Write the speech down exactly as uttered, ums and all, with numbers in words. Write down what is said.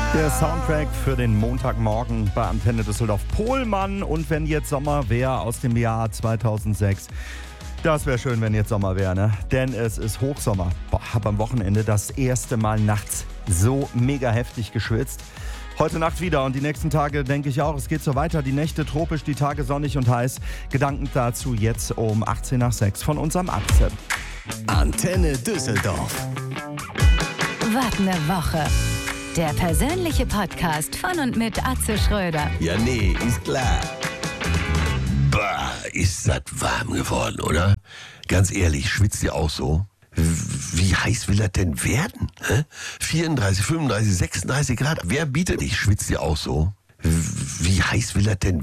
Der Soundtrack für den Montagmorgen bei Antenne Düsseldorf. Pohlmann und Wenn jetzt Sommer wäre aus dem Jahr zweitausendsechs. Das wäre schön, wenn jetzt Sommer wäre, ne? Denn es ist Hochsommer. Boah, hab am Wochenende das erste Mal nachts so mega heftig geschwitzt. Heute Nacht wieder und die nächsten Tage denke ich auch, es geht so weiter. Die Nächte tropisch, die Tage sonnig und heiß. Gedanken dazu jetzt um achtzehn nach sechs von unserem Atze. Antenne Düsseldorf. Was ne Woche. Der persönliche Podcast von und mit Atze Schröder. Ja, nee, ist klar. Bah, ist das warm geworden, oder? Ganz ehrlich, schwitzt ihr auch so? Wie heiß will das denn werden? Hä? vierunddreißig, fünfunddreißig, sechsunddreißig Grad. Wer bietet? Ich schwitzt ihr auch so? Wie heiß will das denn